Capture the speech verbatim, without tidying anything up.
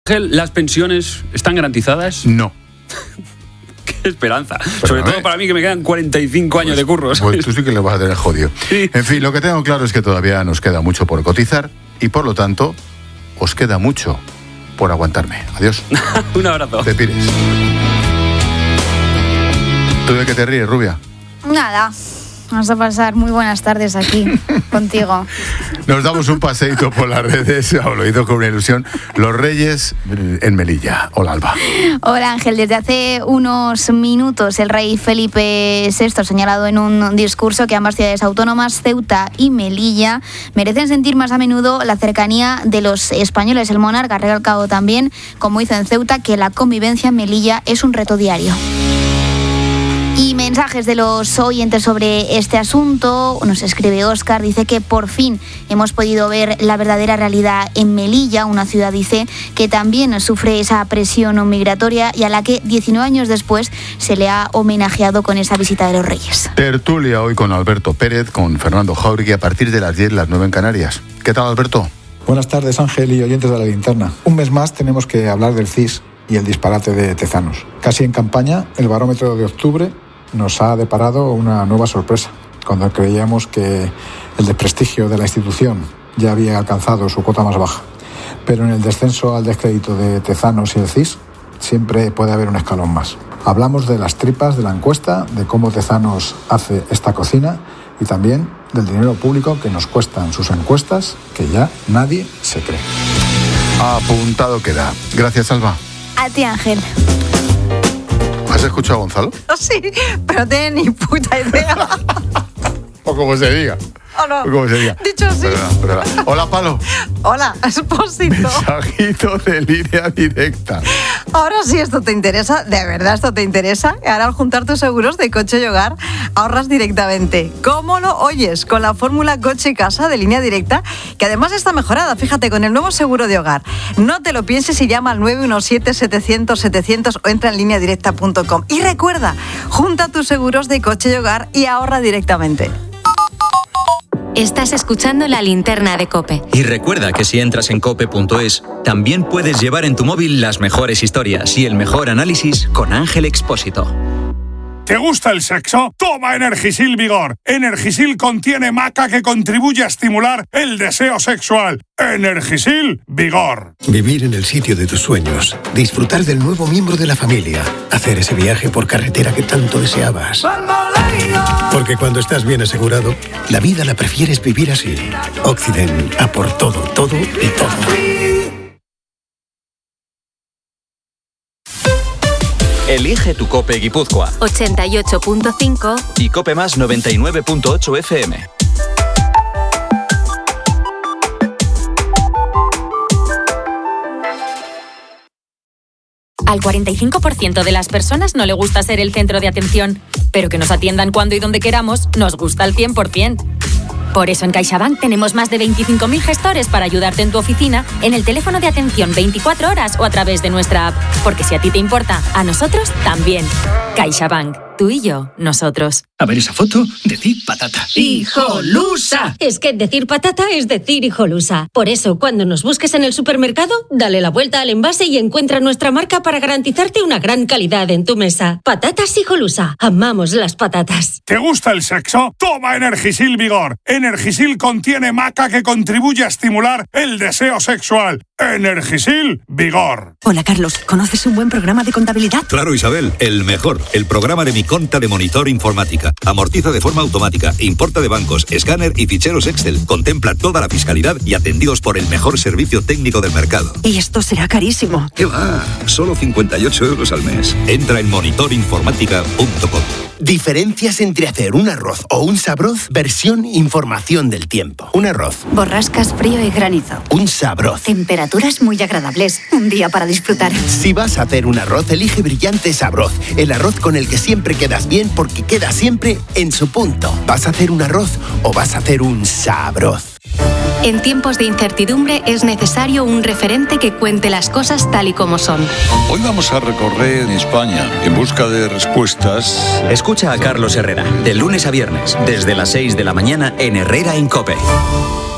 Ángel, ¿las pensiones están garantizadas? No. Qué esperanza. Pero Sobre no, todo eh. para mí, que me quedan cuarenta y cinco Pues, años de curro. Pues tú sí que le vas a tener jodido. Sí. En fin, lo que tengo claro es que todavía nos queda mucho por cotizar y por lo tanto os queda mucho por aguantarme. Adiós. Un abrazo. Te pires. ¿Tú de qué te ríes, rubia? Nada, vamos a pasar muy buenas tardes aquí contigo. Nos damos un paseíto por las redes, lo hizo con una ilusión. Los Reyes en Melilla. Hola, Alba. Hola, Ángel. Desde hace unos minutos el rey Felipe sexto ha señalado en un discurso que ambas ciudades autónomas, Ceuta y Melilla, merecen sentir más a menudo la cercanía de los españoles. El monarca ha recalcado también, como hizo en Ceuta, que la convivencia en Melilla es un reto diario. Y mensajes de los oyentes sobre este asunto. Nos escribe Óscar, dice que por fin hemos podido ver la verdadera realidad en Melilla, una ciudad, dice, que también sufre esa presión migratoria y a la que diecinueve años después se le ha homenajeado con esa visita de los Reyes. Tertulia hoy con Alberto Pérez, con Fernando Jauregui a partir de las diez, las nueve en Canarias. ¿Qué tal, Alberto? Buenas tardes, Ángel y oyentes de La Linterna. Un mes más tenemos que hablar del C I S y el disparate de Tezanos. Casi en campaña, el barómetro de octubre nos ha deparado una nueva sorpresa. Cuando creíamos que el desprestigio de la institución ya había alcanzado su cota más baja. Pero en el descenso al descrédito de Tezanos y el C I S siempre puede haber un escalón más. Hablamos de las tripas de la encuesta, de cómo Tezanos hace esta cocina y también del dinero público que nos cuestan sus encuestas, que ya nadie se cree. Apuntado queda. Gracias, Alba. A ti, Ángel. ¿Has escuchado a Gonzalo? Sí, pero no tiene ni puta idea. O como se diga. ¿O no? O como se diga. Dicho así. Perdona, perdona. Hola, Palo. Hola, Espósito. Mensajito de línea directa. Ahora sí, esto te interesa, de verdad esto te interesa. Ahora al juntar tus seguros de coche y hogar, ahorras directamente. ¿Cómo lo oyes? Con la fórmula coche y casa de línea directa, que además está mejorada, fíjate, con el nuevo seguro de hogar. No te lo pienses y llama al nueve uno siete, setecientos, setecientos o entra en línea directa punto com. Y recuerda, junta tus seguros de coche y hogar y ahorra directamente. Estás escuchando La Linterna de COPE. Y recuerda que si entras en cope punto es, también puedes llevar en tu móvil las mejores historias y el mejor análisis con Ángel Expósito. ¿Te gusta el sexo? Toma Energisil Vigor. Energisil contiene maca que contribuye a estimular el deseo sexual. Energisil Vigor. Vivir en el sitio de tus sueños, disfrutar del nuevo miembro de la familia, hacer ese viaje por carretera que tanto deseabas. Porque cuando estás bien asegurado, la vida la prefieres vivir así. Occident, a por todo, todo y todo. Elige tu Cope Guipúzcoa. ochenta y ocho punto cinco Y Cope Más noventa y nueve punto ocho F M. Al cuarenta y cinco por ciento de las personas no le gusta ser el centro de atención, pero que nos atiendan cuando y donde queramos nos gusta al cien por ciento. Por eso en CaixaBank tenemos más de veinticinco mil gestores para ayudarte en tu oficina, en el teléfono de atención veinticuatro horas o a través de nuestra app. Porque si a ti te importa, a nosotros también. CaixaBank. Tú y yo, nosotros. A ver esa foto, decir patata. ¡Hijolusa! Es que decir patata es decir hijolusa. Por eso, cuando nos busques en el supermercado, dale la vuelta al envase y encuentra nuestra marca para garantizarte una gran calidad en tu mesa. Patatas Hijolusa. Amamos las patatas. ¿Te gusta el sexo? Toma Energisil Vigor. Energisil contiene maca que contribuye a estimular el deseo sexual. Energisil Vigor. Hola, Carlos. ¿Conoces un buen programa de contabilidad? Claro, Isabel. El mejor. El programa de Mi Conta de Monitor Informática. Amortiza de forma automática, importa de bancos, escáner y ficheros Excel. Contempla toda la fiscalidad y atendidos por el mejor servicio técnico del mercado. Y esto será carísimo. ¿Qué va? Solo cincuenta y ocho euros al mes. Entra en monitor informática punto com. Diferencias entre hacer un arroz o un sabroz, versión información del tiempo. Un arroz. Borrascas, frío y granizo. Un sabroz. Temperaturas muy agradables. Un día para disfrutar. Si vas a hacer un arroz, elige Brillante Sabroz. El arroz con el que siempre quedas bien porque queda siempre en su punto. ¿Vas a hacer un arroz o vas a hacer un sabroz? En tiempos de incertidumbre es necesario un referente que cuente las cosas tal y como son. Hoy vamos a recorrer España en busca de respuestas. Escucha a Carlos Herrera, de lunes a viernes, desde las seis de la mañana en Herrera en COPE.